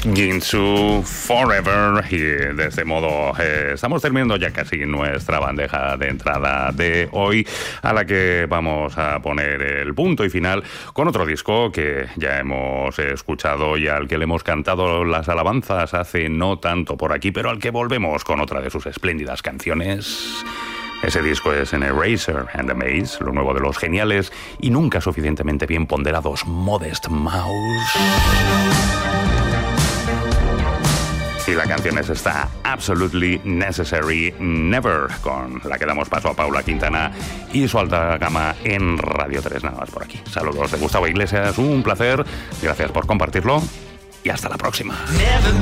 Ginsu Forever, y de este modo estamos terminando ya casi nuestra bandeja de entrada de hoy, a la que vamos a poner el punto y final con otro disco que ya hemos escuchado y al que le hemos cantado las alabanzas hace no tanto por aquí, pero al que volvemos con otra de sus espléndidas canciones. Ese disco es en Eraser and the Maze, lo nuevo de los geniales y nunca suficientemente bien ponderados Modest Mouse. Y la canción es esta Absolutely Necessary Never, con la que damos paso a Paula Quintana y su alta gama en Radio 3, nada más por aquí. Saludos de Gustavo Iglesias, un placer, gracias por compartirlo y hasta la próxima.